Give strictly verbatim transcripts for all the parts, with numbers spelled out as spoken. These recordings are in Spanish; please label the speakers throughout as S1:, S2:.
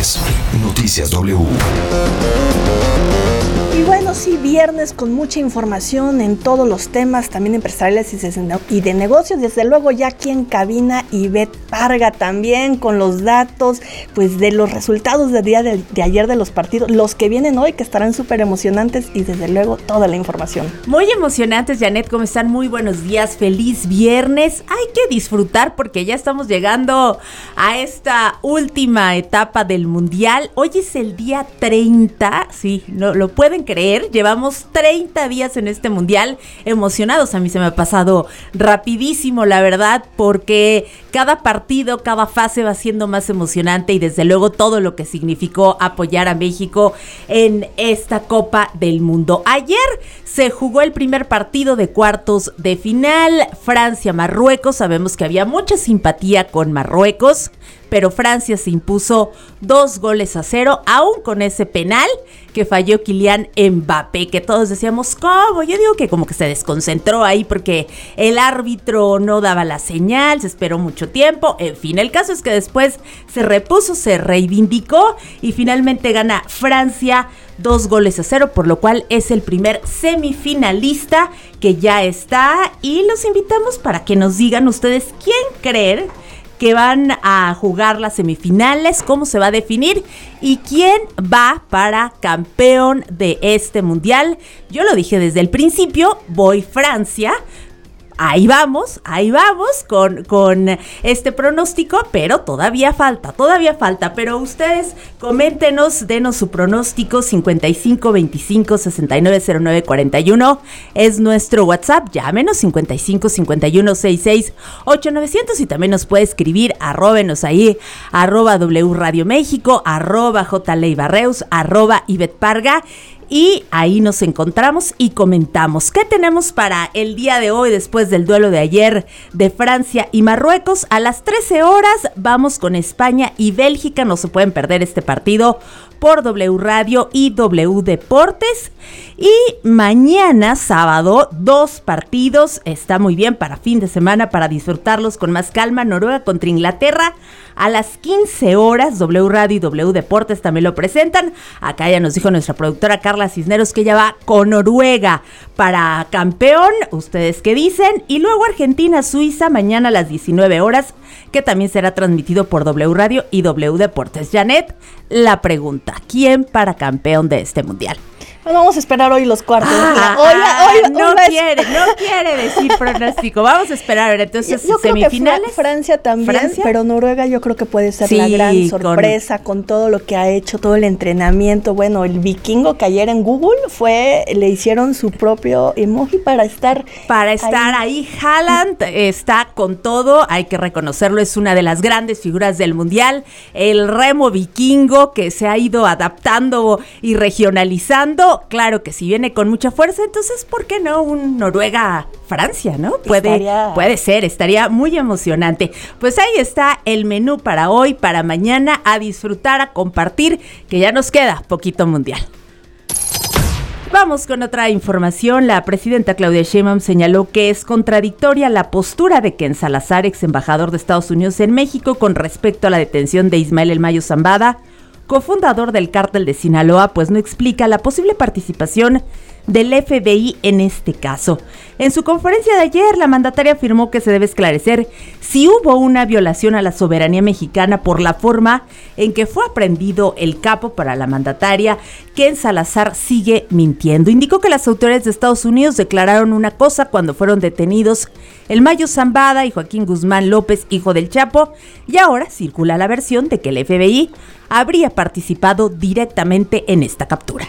S1: es Noticias W.
S2: Y bueno, sí, viernes con mucha información en todos los temas, también empresariales y de negocios. Desde luego ya aquí en cabina, Ivette Parga también con los datos pues de los resultados del día de, de ayer de los partidos, los que vienen hoy, que estarán súper emocionantes, y desde luego toda la información.
S3: Muy emocionantes, Janet, ¿cómo están? Muy buenos días, feliz viernes. Hay que disfrutar porque ya estamos llegando a esta última etapa del Mundial. Hoy es el día treinta, sí, no lo pueden creer, llevamos treinta días en este Mundial, emocionados. A mí se me ha pasado rapidísimo, la verdad, porque cada partido, cada fase va siendo más emocionante, y desde luego todo lo que significó apoyar a México en esta Copa del Mundo. Ayer se jugó el primer partido de cuartos de final, Francia-Marruecos. Sabemos que había mucha simpatía con Marruecos, pero Francia se impuso dos goles a cero, aún con ese penal que falló Kylian Mbappé, que todos decíamos, ¿cómo? Yo digo que como que se desconcentró ahí porque el árbitro no daba la señal, se esperó mucho tiempo, en fin, el caso es que después se repuso, se reivindicó y finalmente gana Francia dos goles a cero, por lo cual es el primer semifinalista que ya está, y los invitamos para que nos digan ustedes quién creen que van a jugar las semifinales, cómo se va a definir y quién va para campeón de este mundial. Yo lo dije desde el principio, voy Francia. Ahí vamos, ahí vamos con, con este pronóstico, pero todavía falta, todavía falta. Pero ustedes coméntenos, denos su pronóstico. Cincuenta y cinco veinticinco sesenta y nueve cero nueve cuarenta y uno es nuestro WhatsApp. Llámenos cincuenta y cinco cincuenta y uno sesenta y seis ochenta y novecientos, y también nos puede escribir, arróbenos ahí, arroba W Radio México, arroba J Leibarreus, arroba Ivette Parga. Y ahí nos encontramos y comentamos qué tenemos para el día de hoy después del duelo de ayer de Francia y Marruecos. A las trece horas vamos con España y Bélgica. No se pueden perder este partido por W Radio y W Deportes. Y mañana sábado, dos partidos. Está muy bien para fin de semana, para disfrutarlos con más calma. Noruega contra Inglaterra a las quince horas. W Radio y W Deportes también lo presentan. Acá ya nos dijo nuestra productora Carla Cisneros que ella va con Noruega para campeón. ¿Ustedes qué dicen? Y luego Argentina-Suiza mañana a las diecinueve horas, que también será transmitido por W Radio y W Deportes. Janet, la pregunta, ¿quién para campeón de este mundial?
S2: Bueno, vamos a esperar hoy los cuartos.
S3: Ah, hoy, ah, hoy, no hoy quiere, no quiere decir pronóstico. Vamos a esperar. Entonces,
S2: yo, yo
S3: semifinales.
S2: Creo que Francia también, ¿Francia? Pero Noruega yo creo que puede ser sí, la gran sorpresa con... con todo lo que ha hecho, todo el entrenamiento. Bueno, el vikingo que ayer en Google fue, le hicieron su propio emoji para estar
S3: Para estar ahí. ahí. Haaland está con todo, hay que reconocerlo, es una de las grandes figuras del mundial. El remo vikingo que se ha ido adaptando y regionalizando. Claro que si viene con mucha fuerza, entonces ¿por qué no un Noruega-Francia, no? Puede, estaría... puede ser, estaría muy emocionante. Pues ahí está el menú para hoy, para mañana, a disfrutar, a compartir, que ya nos queda poquito mundial. Vamos con otra información. La presidenta Claudia Sheinbaum señaló que es contradictoria la postura de Ken Salazar, ex embajador de Estados Unidos en México, con respecto a la detención de Ismael El Mayo Zambada, cofundador del cártel de Sinaloa, pues no explica la posible participación del F B I en este caso. En su conferencia de ayer, la mandataria afirmó que se debe esclarecer si hubo una violación a la soberanía mexicana por la forma en que fue aprehendido el capo. Para la mandataria, Ken Salazar sigue mintiendo. Indicó que las autoridades de Estados Unidos declararon una cosa cuando fueron detenidos El Mayo Zambada y Joaquín Guzmán López, hijo del Chapo, y ahora circula la versión de que el F B I habría participado directamente en esta captura.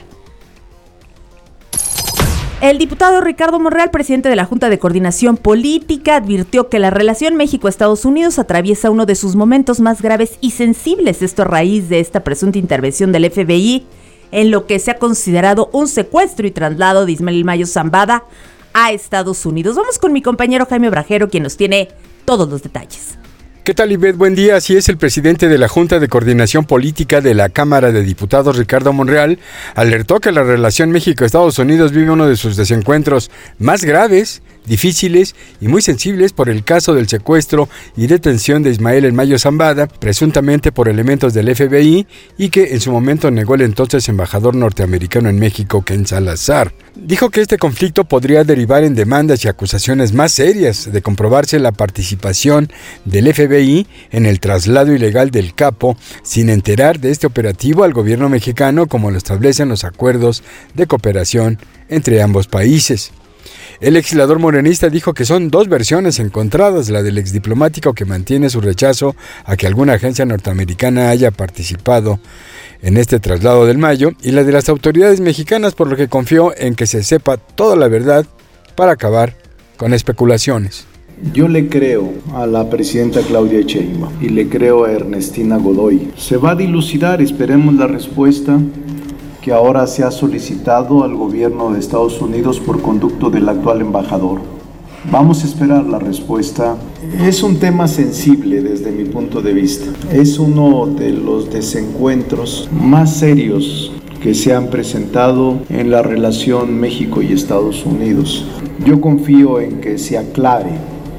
S3: El diputado Ricardo Monreal, presidente de la Junta de Coordinación Política, advirtió que la relación México-Estados Unidos atraviesa uno de sus momentos más graves y sensibles, esto a raíz de esta presunta intervención del F B I en lo que se ha considerado un secuestro y traslado de Ismael Mayo Zambada a Estados Unidos. Vamos con mi compañero Jaime Brajero, quien nos tiene todos los detalles.
S1: ¿Qué tal, Ivette? Buen día. Así es, el presidente de la Junta de Coordinación Política de la Cámara de Diputados, Ricardo Monreal, alertó que la relación México-Estados Unidos vive uno de sus desencuentros más graves, difíciles y muy sensibles por el caso del secuestro y detención de Ismael El Mayo Zambada, presuntamente por elementos del F B I, y que en su momento negó el entonces embajador norteamericano en México, Ken Salazar. Dijo que este conflicto podría derivar en demandas y acusaciones más serias de comprobarse la participación del F B I en el traslado ilegal del capo, sin enterar de este operativo al gobierno mexicano, como lo establecen los acuerdos de cooperación entre ambos países. El legislador morenista dijo que son dos versiones encontradas, la del exdiplomático, que mantiene su rechazo a que alguna agencia norteamericana haya participado en este traslado del Mayo, y la de las autoridades mexicanas, por lo que confió en que se sepa toda la verdad para acabar con especulaciones.
S4: Yo le creo a la presidenta Claudia Sheinbaum y le creo a Ernestina Godoy. Se va a dilucidar, esperemos la respuesta que ahora se ha solicitado al gobierno de Estados Unidos por conducto del actual embajador. Vamos a esperar la respuesta. Es un tema sensible desde mi punto de vista. Es uno de los desencuentros más serios que se han presentado en la relación México y Estados Unidos. Yo confío en que se aclare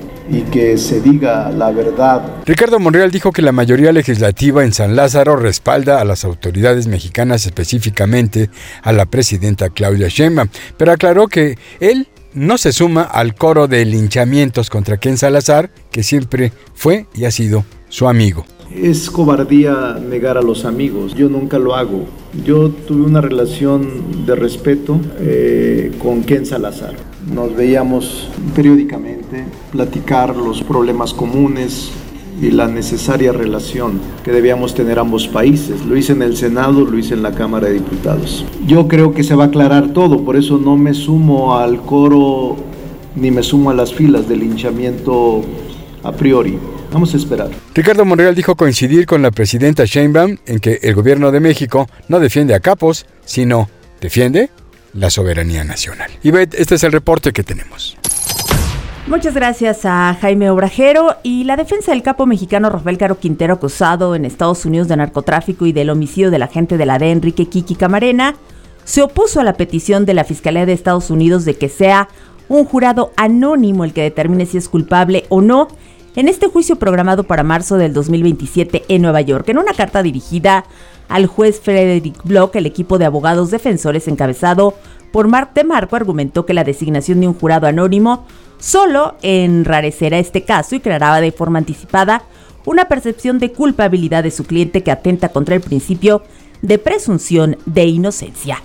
S4: y que se diga la verdad.
S1: Ricardo Monreal dijo que la mayoría legislativa en San Lázaro respalda a las autoridades mexicanas, específicamente a la presidenta Claudia Sheinbaum, pero aclaró que él no se suma al coro de linchamientos contra Ken Salazar, que siempre fue y ha sido su amigo.
S4: Es cobardía negar a los amigos, yo nunca lo hago. Yo tuve una relación de respeto eh, con Ken Salazar. Nos veíamos periódicamente, platicar los problemas comunes y la necesaria relación que debíamos tener ambos países. Lo hice en el Senado, lo hice en la Cámara de Diputados. Yo creo que se va a aclarar todo, por eso no me sumo al coro ni me sumo a las filas del linchamiento a priori. Vamos a esperar.
S1: Ricardo Monreal dijo coincidir con la presidenta Sheinbaum en que el gobierno de México no defiende a capos, sino defiende la soberanía nacional. Ivette, este es el reporte que tenemos.
S3: Muchas gracias a Jaime Obrajero. Y la defensa del capo mexicano Rafael Caro Quintero, acusado en Estados Unidos de narcotráfico y del homicidio del agente de la D E A Enrique Kiki Camarena, se opuso a la petición de la Fiscalía de Estados Unidos de que sea un jurado anónimo el que determine si es culpable o no en este juicio programado para marzo del dos mil veintisiete en Nueva York. En una carta dirigida al juez Frederick Block, el equipo de abogados defensores encabezado por Mark DeMarco argumentó que la designación de un jurado anónimo solo enrarecerá este caso y creará de forma anticipada una percepción de culpabilidad de su cliente que atenta contra el principio de presunción de inocencia.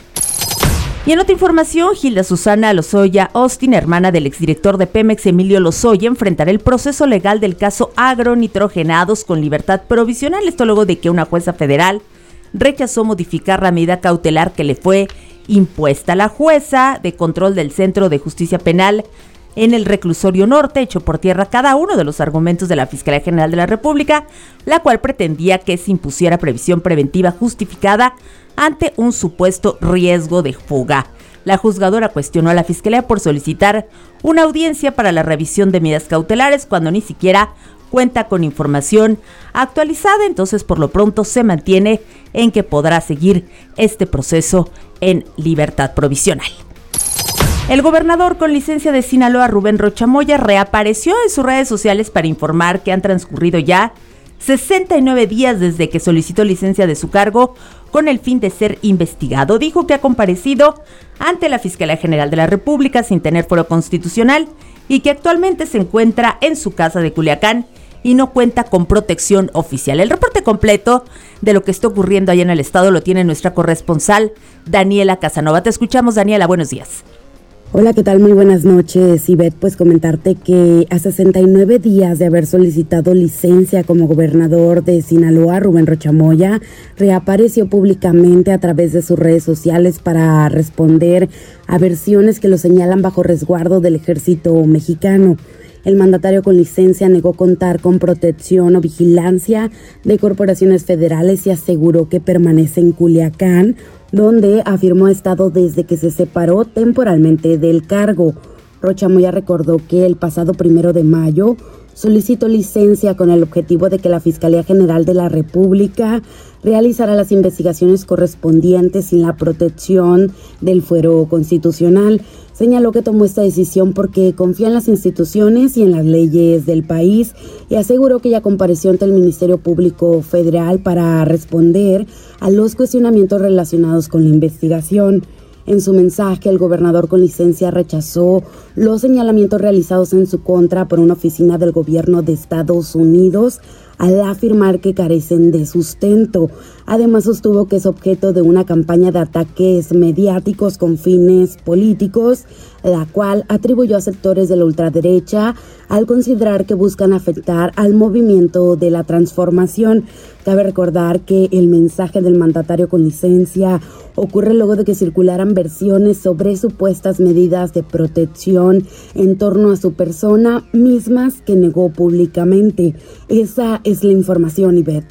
S3: Y en otra información, Gilda Susana Lozoya Austin, hermana del exdirector de Pemex Emilio Lozoya, enfrentará el proceso legal del caso agronitrogenados con libertad provisional. Esto luego de que una jueza federal rechazó modificar la medida cautelar que le fue impuesta. La jueza de control del Centro de Justicia Penal en el Reclusorio Norte echó por tierra cada uno de los argumentos de la Fiscalía General de la República, la cual pretendía que se impusiera previsión preventiva justificada ante un supuesto riesgo de fuga. La juzgadora cuestionó a la Fiscalía por solicitar una audiencia para la revisión de medidas cautelares cuando ni siquiera cuenta con información actualizada. Entonces, por lo pronto, se mantiene en que podrá seguir este proceso en libertad provisional. El gobernador con licencia de Sinaloa, Rubén Rocha Moya, reapareció en sus redes sociales para informar que han transcurrido ya sesenta y nueve días desde que solicitó licencia de su cargo con el fin de ser investigado. Dijo que ha comparecido ante la Fiscalía General de la República sin tener fuero constitucional y que actualmente se encuentra en su casa de Culiacán y no cuenta con protección oficial. El reporte completo de lo que está ocurriendo allá en el estado lo tiene nuestra corresponsal Daniela Casanova. Te escuchamos, Daniela, buenos días.
S5: Hola, ¿qué tal? Muy buenas noches, Ivette. Pues comentarte que a sesenta y nueve días de haber solicitado licencia como gobernador de Sinaloa, Rubén Rocha Moya reapareció públicamente a través de sus redes sociales para responder a versiones que lo señalan bajo resguardo del ejército mexicano. El mandatario con licencia negó contar con protección o vigilancia de corporaciones federales y aseguró que permanece en Culiacán, donde afirmó ha estado desde que se separó temporalmente del cargo. Rocha Moya recordó que el pasado primero de mayo solicitó licencia con el objetivo de que la Fiscalía General de la República realizará las investigaciones correspondientes sin la protección del fuero constitucional. Señaló que tomó esta decisión porque confía en las instituciones y en las leyes del país y aseguró que ya compareció ante el Ministerio Público Federal para responder a los cuestionamientos relacionados con la investigación. En su mensaje, el gobernador con licencia rechazó los señalamientos realizados en su contra por una oficina del gobierno de Estados Unidos al afirmar que carecen de sustento. Además, sostuvo que es objeto de una campaña de ataques mediáticos con fines políticos, la cual atribuyó a sectores de la ultraderecha al considerar que buscan afectar al movimiento de la transformación. Cabe recordar que el mensaje del mandatario con licencia ocurre luego de que circularan versiones sobre supuestas medidas de protección en torno a su persona, mismas que negó públicamente. Esa es la información, Ivette.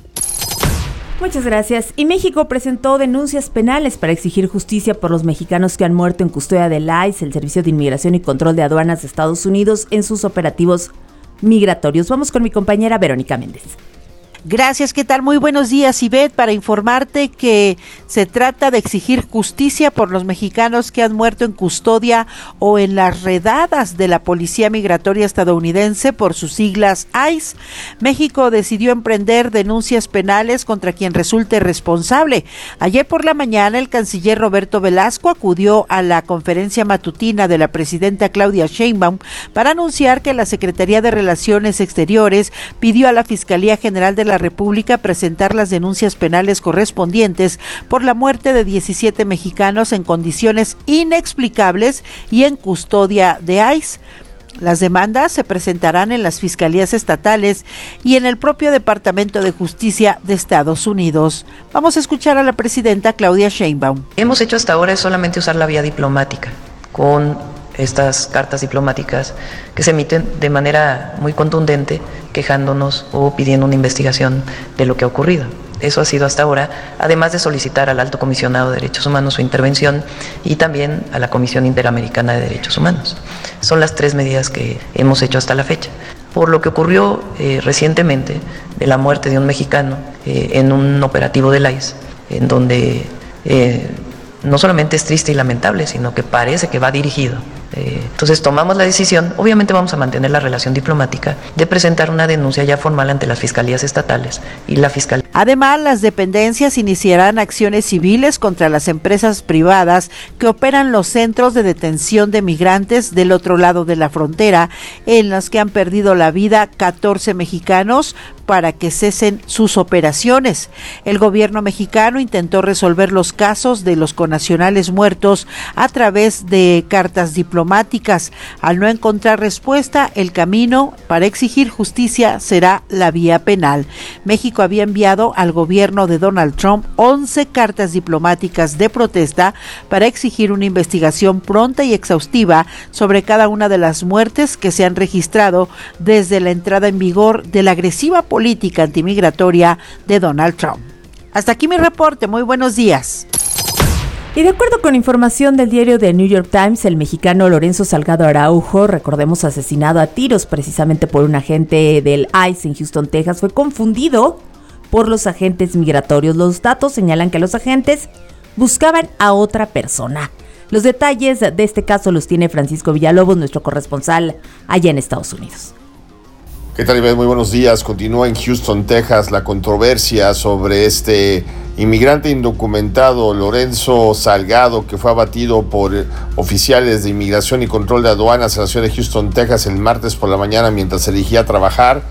S3: Muchas gracias. Y México presentó denuncias penales para exigir justicia por los mexicanos que han muerto en custodia del I C E, el Servicio de Inmigración y Control de Aduanas de Estados Unidos, en sus operativos migratorios. Vamos con mi compañera Verónica Méndez.
S6: Gracias, ¿qué tal? Muy buenos días, Ivette, para informarte que se trata de exigir justicia por los mexicanos que han muerto en custodia o en las redadas de la Policía Migratoria estadounidense, por sus siglas I C E. México decidió emprender denuncias penales contra quien resulte responsable. Ayer por la mañana, el canciller Roberto Velasco acudió a la conferencia matutina de la presidenta Claudia Sheinbaum para anunciar que la Secretaría de Relaciones Exteriores pidió a la Fiscalía General de la República presentar las denuncias penales correspondientes por la muerte de diecisiete mexicanos en condiciones inexplicables y en custodia de I C E. Las demandas se presentarán en las fiscalías estatales y en el propio Departamento de Justicia de Estados Unidos. Vamos a escuchar a la presidenta Claudia Sheinbaum.
S7: Hemos hecho hasta ahora es solamente usar la vía diplomática con estas cartas diplomáticas que se emiten de manera muy contundente, quejándonos o pidiendo una investigación de lo que ha ocurrido. Eso ha sido hasta ahora, además de solicitar al Alto Comisionado de Derechos Humanos su intervención y también a la Comisión Interamericana de Derechos Humanos. Son las tres medidas que hemos hecho hasta la fecha. Por lo que ocurrió eh, recientemente de la muerte de un mexicano eh, en un operativo del I C E, en donde eh, no solamente es triste y lamentable, sino que parece que va dirigido. Eh, entonces tomamos la decisión, obviamente vamos a mantener la relación diplomática, de presentar una denuncia ya formal ante las fiscalías estatales y la fiscalía.
S6: Además, las dependencias iniciarán acciones civiles contra las empresas privadas que operan los centros de detención de migrantes del otro lado de la frontera, en las que han perdido la vida catorce mexicanos, para que cesen sus operaciones. El gobierno mexicano intentó resolver los casos de los connacionales muertos a través de cartas diplomáticas. Al no encontrar respuesta, el camino para exigir justicia será la vía penal. México había enviado al gobierno de Donald Trump once cartas diplomáticas de protesta para exigir una investigación pronta y exhaustiva sobre cada una de las muertes que se han registrado desde la entrada en vigor de la agresiva política política antimigratoria de Donald Trump. Hasta aquí mi reporte, muy buenos días.
S3: Y de acuerdo con información del diario The New York Times, el mexicano Lorenzo Salgado Araujo, recordemos asesinado a tiros precisamente por un agente del I C E en Houston, Texas, fue confundido por los agentes migratorios. Los datos señalan que los agentes buscaban a otra persona. Los detalles de este caso los tiene Francisco Villalobos, nuestro corresponsal allá en Estados Unidos.
S8: ¿Qué tal, Ivette? Muy buenos días. Continúa en Houston, Texas, la controversia sobre este inmigrante indocumentado, Lorenzo Salgado, que fue abatido por oficiales de inmigración y control de aduanas en la ciudad de Houston, Texas, el martes por la mañana mientras se dirigía a trabajar,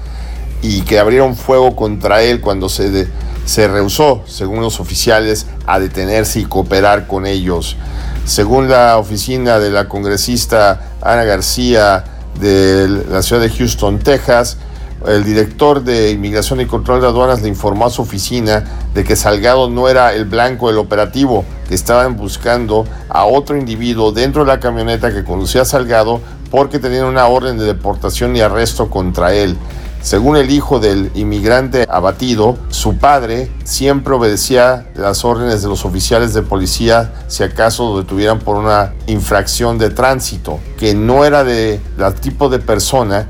S8: y que abrieron fuego contra él cuando se, de, se rehusó, según los oficiales, a detenerse y cooperar con ellos. Según la oficina de la congresista Ana García de la ciudad de Houston, Texas, el director de Inmigración y Control de Aduanas le informó a su oficina de que Salgado no era el blanco del operativo, que estaban buscando a otro individuo dentro de la camioneta que conducía a Salgado porque tenían una orden de deportación y arresto contra él. Según el hijo del inmigrante abatido, su padre siempre obedecía las órdenes de los oficiales de policía si acaso lo detuvieran por una infracción de tránsito, que no era de del tipo de persona que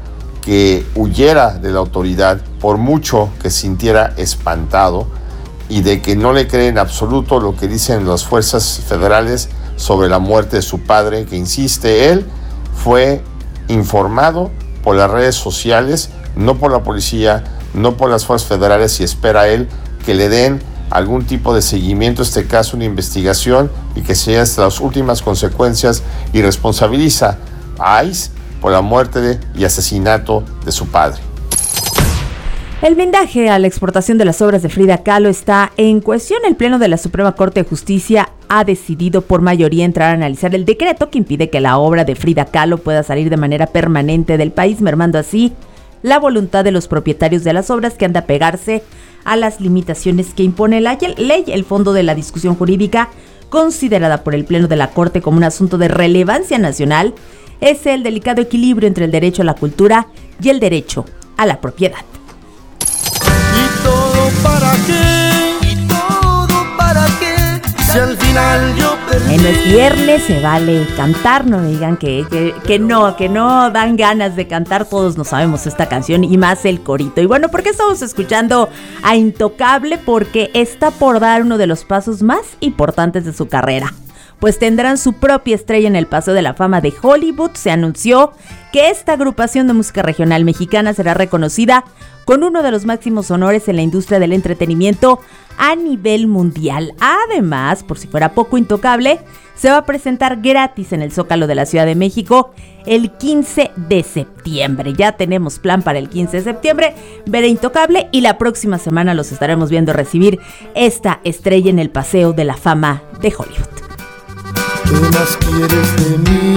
S8: que huyera de la autoridad por mucho que sintiera espantado y de que no le cree en absoluto lo que dicen las fuerzas federales sobre la muerte de su padre, que insiste, él fue informado por las redes sociales, no por la policía, no por las fuerzas federales, y espera él que le den algún tipo de seguimiento a este caso, una investigación, y que sea hasta las últimas consecuencias, y responsabiliza a ICE por la muerte de, y asesinato de su padre.
S3: El blindaje a la exportación de las obras de Frida Kahlo está en cuestión. El Pleno de la Suprema Corte de Justicia ha decidido por mayoría entrar a analizar el decreto que impide que la obra de Frida Kahlo pueda salir de manera permanente del país, mermando así la voluntad de los propietarios de las obras, que han de apegarse a las limitaciones que impone la ley. El fondo de la discusión jurídica, considerada por el Pleno de la Corte como un asunto de relevancia nacional, es el delicado equilibrio entre el derecho a la cultura y el derecho a la propiedad.
S9: ¿Y todo para qué? ¿Y todo para qué? Si al final yo perdí.
S3: En el viernes se vale cantar, no me digan que, que, que no, que no dan ganas de cantar. Todos nos sabemos esta canción y más el corito. Y bueno, ¿por qué estamos escuchando a Intocable? Porque está por dar uno de los pasos más importantes de su carrera. Pues tendrán su propia estrella en el Paseo de la Fama de Hollywood. Se anunció que esta agrupación de música regional mexicana será reconocida con uno de los máximos honores en la industria del entretenimiento a nivel mundial. Además, por si fuera poco, Intocable se va a presentar gratis en el Zócalo de la Ciudad de México el quince de septiembre. Ya tenemos plan para el quince de septiembre, ver a Intocable, y la próxima semana los estaremos viendo recibir esta estrella en el Paseo de la Fama de Hollywood.
S9: ¿Qué más quieres de mí?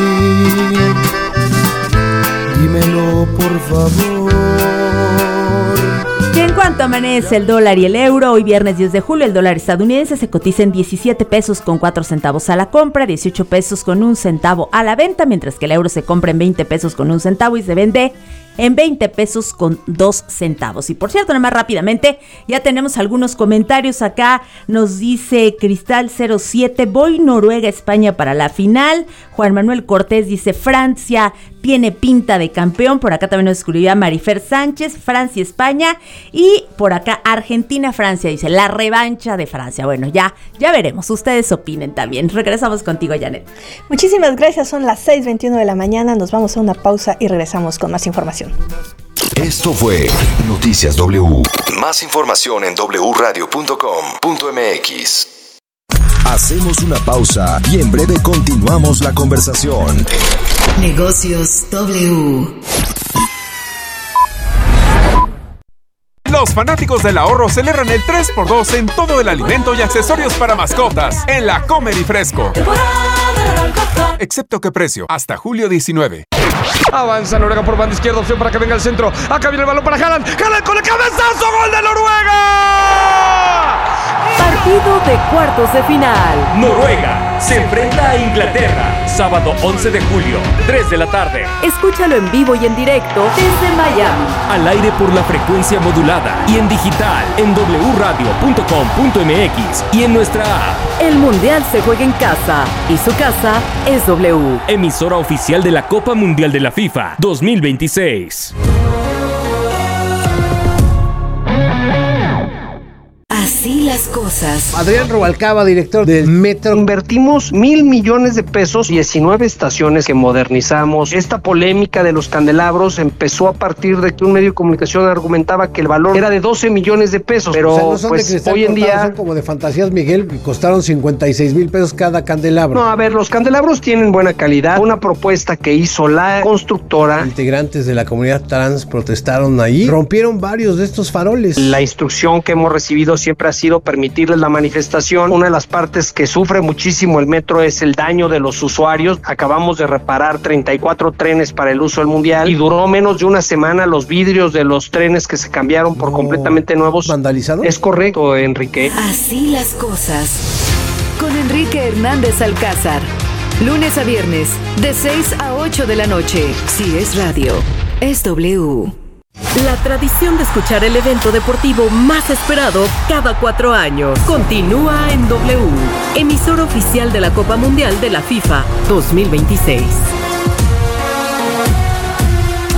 S9: Dímelo, por favor.
S3: Y en cuanto amanece el dólar y el euro, hoy viernes diez de julio, el dólar estadounidense se cotiza en diecisiete pesos con cuatro centavos a la compra, dieciocho pesos con un centavo a la venta, mientras que el euro se compra en veinte pesos con un centavo y se vende en veinte pesos con dos centavos. Y por cierto, nada más rápidamente, ya tenemos algunos comentarios acá. Nos dice Cristal cero siete, voy Noruega, España para la final. Juan Manuel Cortés dice, Francia tiene pinta de campeón. Por acá también nos escribía Marifer Sánchez, Francia, España. Y por acá Argentina, Francia, dice, la revancha de Francia. Bueno, ya, ya veremos, ustedes opinen también. Regresamos contigo, Janet.
S2: Muchísimas gracias, son las seis veintiuno de la mañana, nos vamos a una pausa y regresamos con más información.
S10: Esto fue Noticias W. Más información en doble u radio punto com punto m x. Hacemos una pausa y en breve continuamos la conversación.
S11: Negocios W.
S12: Los fanáticos del ahorro celebran el tres por dos en todo el alimento y accesorios para mascotas en la Comer y Fresco. Excepto que precio, hasta julio diecinueve.
S13: Avanza Noruega por banda izquierda, opción para que venga el centro. Acá viene el balón para Haaland. Haaland con el cabezazo, gol de Noruega.
S14: Partido de cuartos de final.
S15: Noruega se enfrenta a Inglaterra. Sábado once de julio, tres de la tarde.
S14: Escúchalo en vivo y en directo desde Miami.
S15: Al aire por la frecuencia modulada y en digital en doble u radio punto com punto m x y en nuestra app.
S14: El Mundial se juega en casa y su casa es W.
S15: Emisora oficial de la Copa Mundial de la FIFA dos mil veintiséis.
S11: Así las cosas.
S16: Adrián Rubalcaba, director del Metro.
S17: Invertimos mil millones de pesos, diecinueve estaciones que modernizamos. Esta polémica de los candelabros empezó a partir de que un medio de comunicación argumentaba que el valor era de doce millones de pesos. Pero
S16: o sea, no son
S17: pues
S16: de cristal,
S17: hoy en día
S16: son como de Fantasías Miguel, y costaron cincuenta y seis mil pesos cada candelabro.
S17: No, a ver, los candelabros tienen buena calidad. Una propuesta que hizo la constructora.
S16: Integrantes de la comunidad trans protestaron ahí, rompieron varios de estos faroles.
S17: La instrucción que hemos recibido siempre ha sido permitirles la manifestación. Una de las partes que sufre muchísimo el metro es el daño de los usuarios. Acabamos de reparar treinta y cuatro trenes para el uso del mundial y duró menos de una semana los vidrios de los trenes que se cambiaron por no, completamente nuevos.
S16: ¿Vandalizados?
S17: Es correcto, Enrique.
S11: Así las cosas. Con Enrique Hernández Alcázar. Lunes a viernes, de seis a ocho de la noche. Si es radio, es W.
S14: La tradición de escuchar el evento deportivo más esperado cada cuatro años continúa en W, emisora oficial de la Copa Mundial de la FIFA dos mil veintiséis.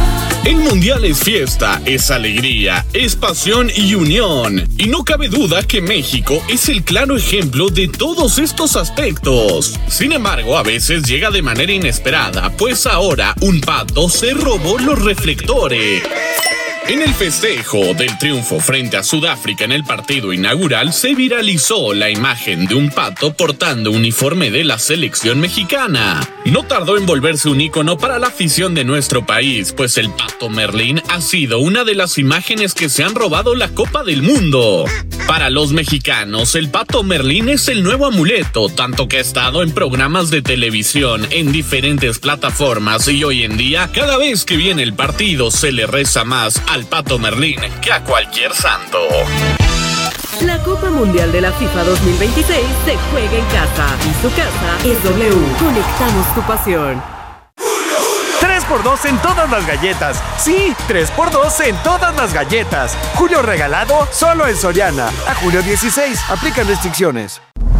S18: El Mundial es fiesta, es alegría, es pasión y unión. Y no cabe duda que México es el claro ejemplo de todos estos aspectos. Sin embargo, a veces llega de manera inesperada, pues ahora un pato se robó los reflectores. En el festejo del triunfo frente a Sudáfrica en el partido inaugural se viralizó la imagen de un pato portando uniforme de la selección mexicana. No tardó en volverse un ícono para la afición de nuestro país, pues el pato Merlín ha sido una de las imágenes que se han robado la Copa del Mundo. Para los mexicanos, el pato Merlín es el nuevo amuleto, tanto que ha estado en programas de televisión en diferentes plataformas y hoy en día, cada vez que viene el partido, se le reza más al pato Merlín que a cualquier santo.
S14: La Copa Mundial de la FIFA dos mil veintiséis se juega en casa y su casa es W. Conectamos tu pasión.
S19: tres por dos en todas las galletas. Sí, tres por dos en todas las galletas. Julio regalado solo en Soriana. A julio dieciséis. Aplican restricciones.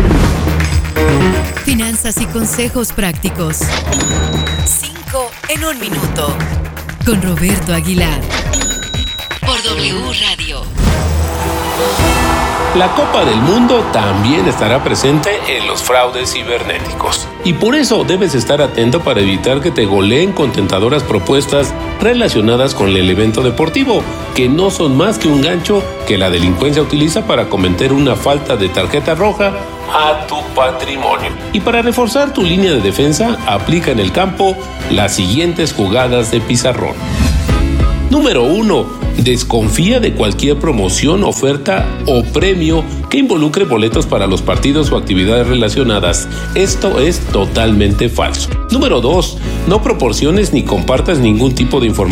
S20: Finanzas y consejos prácticos. Cinco en un minuto. Con Roberto Aguilar. Por W Radio.
S21: La Copa del Mundo también estará presente en los fraudes cibernéticos. Y por eso debes estar atento para evitar que te goleen con tentadoras propuestas relacionadas con el evento deportivo, que no son más que un gancho que la delincuencia utiliza para cometer una falta de tarjeta roja a tu patrimonio. Y para reforzar tu línea de defensa, aplica en el campo las siguientes jugadas de pizarrón. Número uno. Desconfía de cualquier promoción, oferta o premio que involucre boletos para los partidos o actividades relacionadas. Esto es totalmente falso. Número dos. No proporciones ni compartas ningún tipo de información